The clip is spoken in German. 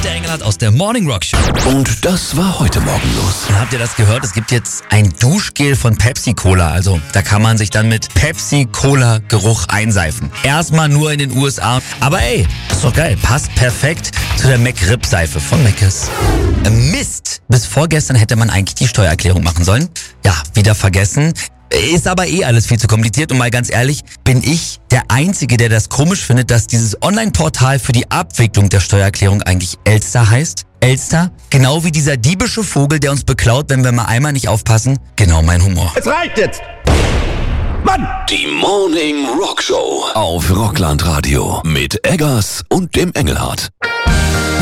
der Engelhardt aus der Morning Rock Show. Und das war heute Morgen los. Und habt ihr das gehört? Es gibt jetzt ein Duschgel von Pepsi-Cola. Also da kann man sich dann mit Pepsi-Cola-Geruch einseifen. Erstmal nur in den USA. Aber ey, ist doch geil. Passt perfekt zu der McRib-Seife von Mc's. Mist! Bis vorgestern hätte man eigentlich die Steuererklärung machen sollen. Ja, wieder vergessen. Ist aber alles viel zu kompliziert und mal ganz ehrlich, bin ich der Einzige, der das komisch findet, dass dieses Online-Portal für die Abwicklung der Steuererklärung eigentlich Elster heißt? Elster? Genau wie dieser diebische Vogel, der uns beklaut, wenn wir mal einmal nicht aufpassen. Genau mein Humor. Es reicht jetzt! Mann! Die Morning Rock Show auf Rockland Radio mit Eggers und dem Engelhardt.